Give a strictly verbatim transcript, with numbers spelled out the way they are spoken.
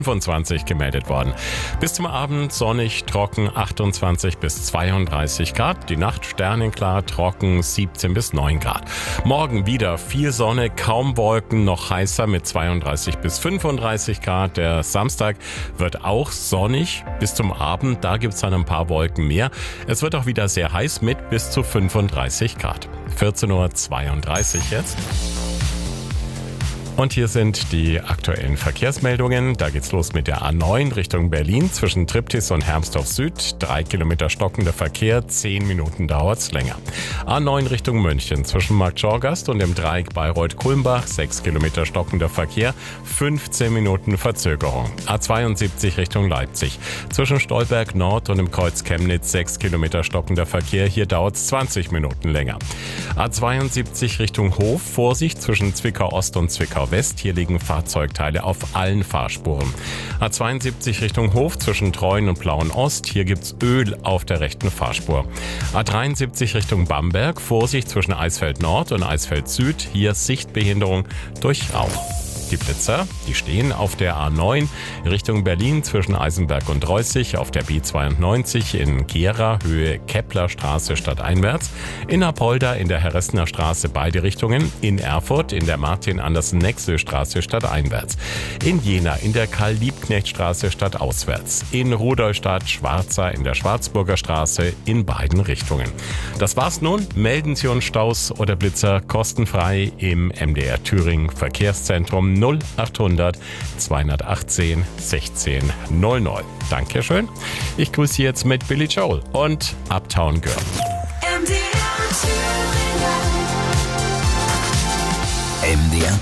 fünfundzwanzig gemeldet worden. Bis zum Abend sonnig, trocken, achtundzwanzig bis zweiunddreißig Grad. Die Nacht sternenklar, trocken, siebzehn bis neun Grad. Morgen wieder viel Sonne, kaum Wolken, noch heißer mit zweiunddreißig bis fünfunddreißig Grad. Der Samstag wird auch sonnig bis zum Abend. Da gibt es dann ein paar Wolken mehr. Es wird auch wieder sehr heiß mit bis zu fünfunddreißig Grad. vierzehn Uhr zweiunddreißig jetzt. Und hier sind die aktuellen Verkehrsmeldungen. Da geht's los mit der A neun Richtung Berlin zwischen Triptis und Hermsdorf Süd. Drei Kilometer stockender Verkehr, zehn Minuten dauert's länger. A neun Richtung München zwischen Markt Schorgast und dem Dreieck Bayreuth-Kulmbach. Sechs Kilometer stockender Verkehr, fünfzehn Minuten Verzögerung. A zweiundsiebzig Richtung Leipzig zwischen Stolberg Nord und dem Kreuz Chemnitz. Sechs Kilometer stockender Verkehr, hier dauert's zwanzig Minuten länger. A zweiundsiebzig Richtung Hof, Vorsicht zwischen Zwickau Ost und Zwickau West. Hier liegen Fahrzeugteile auf allen Fahrspuren. A zweiundsiebzig Richtung Hof zwischen Treuen und Plauen Ost. Hier gibt's Öl auf der rechten Fahrspur. A dreiundsiebzig Richtung Bamberg. Vorsicht zwischen Eisfeld Nord und Eisfeld Süd. Hier Sichtbehinderung durch Rauch. Die Blitzer, die stehen auf der A neun Richtung Berlin zwischen Eisenberg und Reußig, auf der B zweiundneunzig in Gera Höhe Keplerstraße stadteinwärts, in Apolda in der Herressener Straße beide Richtungen, in Erfurt in der Martin-Andersen-Nexel-Straße stadteinwärts, in Jena in der Karl-Liebknecht-Straße stadtauswärts, in Rudolstadt Schwarza in der Schwarzburger Straße in beiden Richtungen. Das war's nun. Melden Sie uns Staus oder Blitzer kostenfrei im M D R Thüringen Verkehrszentrum null achthundert zweihundertachtzehn sechzehn null null. Dankeschön. Ich grüße jetzt mit Billy Joel und Uptown Girl. M D R